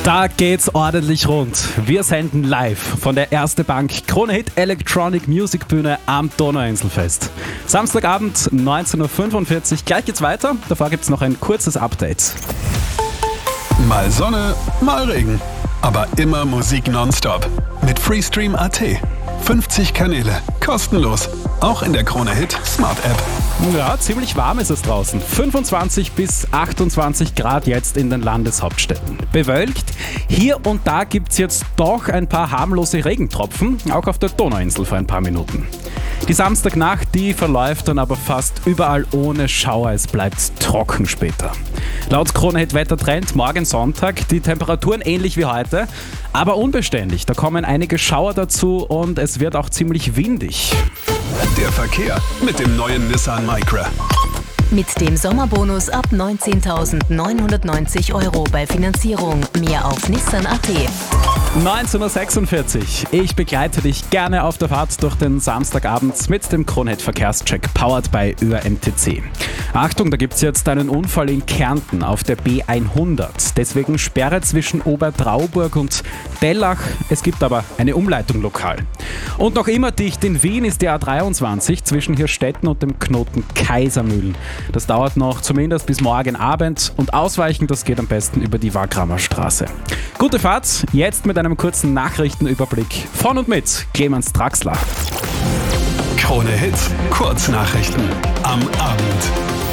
Da geht's ordentlich rund. Wir senden live von der Erste Bank Krone Hit Electronic Music Bühne am Donauinselfest. Samstagabend 19.45 Uhr. Gleich geht's weiter. Davor gibt's noch ein kurzes Update. Mal Sonne, mal Regen. Aber immer Musik nonstop. Mit Freestream.at. 50 Kanäle. Kostenlos. Auch in der Krone Hit Smart App. Ja, ziemlich warm ist es draußen. 25 bis 28 Grad jetzt in den Landeshauptstädten. Bewölkt. Hier und da gibt's jetzt doch ein paar harmlose Regentropfen. Auch auf der Donauinsel für ein paar Minuten. Die Samstagnacht, die verläuft dann aber fast überall ohne Schauer. Es bleibt trocken später. Laut Krone Hit Wettertrend morgen Sonntag die Temperaturen ähnlich wie heute, aber unbeständig. Da kommen einige Schauer dazu und es wird auch ziemlich windig. Der Verkehr mit dem neuen Nissan Micra. Mit dem Sommerbonus ab 19.990 € bei Finanzierung. Mehr auf Nissan.at. 19.46 Uhr. Ich begleite dich gerne auf der Fahrt durch den Samstagabend mit dem Krone Hit Verkehrscheck, powered by ÖRMTC. Achtung, da gibt es jetzt einen Unfall in Kärnten auf der B100. Deswegen Sperre zwischen Obertrauburg und Dellach. Es gibt aber eine Umleitung lokal. Und noch immer dicht in Wien ist die A23 zwischen Hirstetten und dem Knoten Kaisermühlen. Das dauert noch zumindest bis morgen Abend und ausweichen, das geht am besten über die Wagramer Straße. Gute Fahrt, jetzt mit einem kurzen Nachrichtenüberblick von und mit Clemens Draxler. Krone Hit Kurznachrichten am Abend.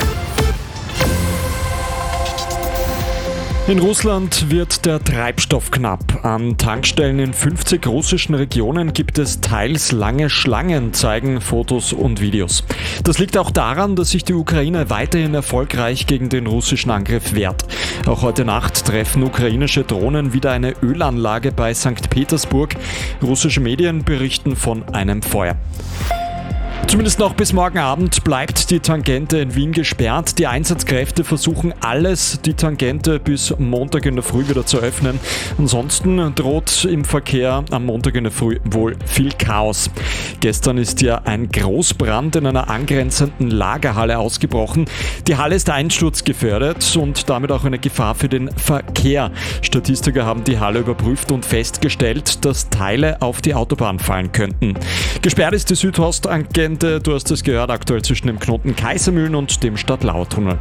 In Russland wird der Treibstoff knapp. An Tankstellen in 50 russischen Regionen gibt es teils lange Schlangen, zeigen Fotos und Videos. Das liegt auch daran, dass sich die Ukraine weiterhin erfolgreich gegen den russischen Angriff wehrt. Auch heute Nacht treffen ukrainische Drohnen wieder eine Ölanlage bei St. Petersburg. Russische Medien berichten von einem Feuer. Zumindest noch bis morgen Abend bleibt die Tangente in Wien gesperrt. Die Einsatzkräfte versuchen alles, die Tangente bis Montag in der Früh wieder zu öffnen. Ansonsten droht im Verkehr am Montag in der Früh wohl viel Chaos. Gestern ist ja ein Großbrand in einer angrenzenden Lagerhalle ausgebrochen. Die Halle ist einsturzgefährdet und damit auch eine Gefahr für den Verkehr. Statistiker haben die Halle überprüft und festgestellt, dass Teile auf die Autobahn fallen könnten. Gesperrt ist die Südosttangente. Du hast es gehört, aktuell zwischen dem Knoten Kaisermühlen und dem Stadtlauertunnel.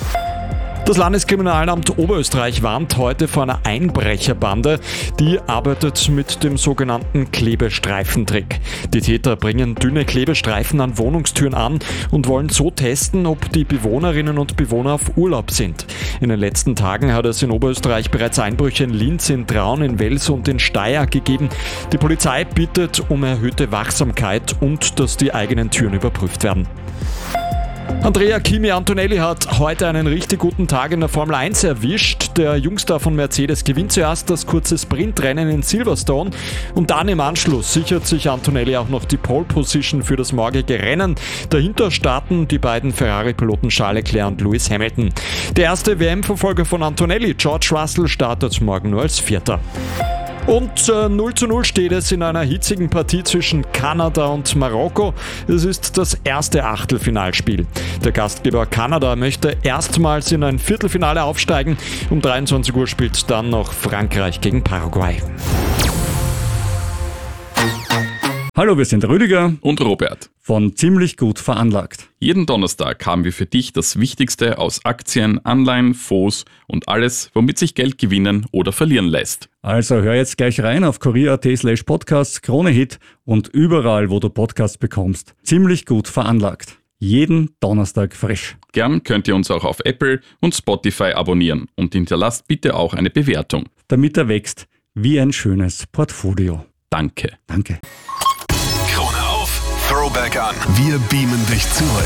Das Landeskriminalamt Oberösterreich warnt heute vor einer Einbrecherbande, die arbeitet mit dem sogenannten Klebestreifentrick. Die Täter bringen dünne Klebestreifen an Wohnungstüren an und wollen so testen, ob die Bewohnerinnen und Bewohner auf Urlaub sind. In den letzten Tagen hat es in Oberösterreich bereits Einbrüche in Linz, in Traun, in Wels und in Steyr gegeben. Die Polizei bittet um erhöhte Wachsamkeit und dass die eigenen Türen überprüft werden. Andrea Kimi Antonelli hat heute einen richtig guten Tag in der Formel 1 erwischt. Der Jungstar von Mercedes gewinnt zuerst das kurze Sprintrennen in Silverstone und dann im Anschluss sichert sich Antonelli auch noch die Pole Position für das morgige Rennen. Dahinter starten die beiden Ferrari-Piloten Charles Leclerc und Lewis Hamilton. Der erste WM-Verfolger von Antonelli, George Russell, startet morgen nur als Vierter. Und 0:0 steht es in einer hitzigen Partie zwischen Kanada und Marokko. Es ist das erste Achtelfinalspiel. Der Gastgeber Kanada möchte erstmals in ein Viertelfinale aufsteigen. Um 23 Uhr spielt dann noch Frankreich gegen Paraguay. Hallo, wir sind Rüdiger und Robert von Ziemlich gut veranlagt. Jeden Donnerstag haben wir für dich das Wichtigste aus Aktien, Anleihen, Fonds und alles, womit sich Geld gewinnen oder verlieren lässt. Also hör jetzt gleich rein auf kurier.at/podcast, Krone Hit und überall, wo du Podcasts bekommst. Ziemlich gut veranlagt. Jeden Donnerstag frisch. Gern könnt ihr uns auch auf Apple und Spotify abonnieren und hinterlasst bitte auch eine Bewertung. Damit er wächst wie ein schönes Portfolio. Danke. Danke. Krone auf, Throwback an. Wir beamen dich zurück.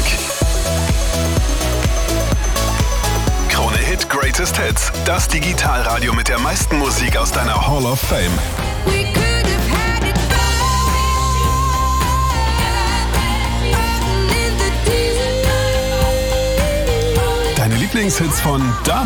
Krone Hit Greatest Hits. Das Digitalradio mit der meisten Musik aus deiner Hall of Fame. Deine Lieblingshits von damals.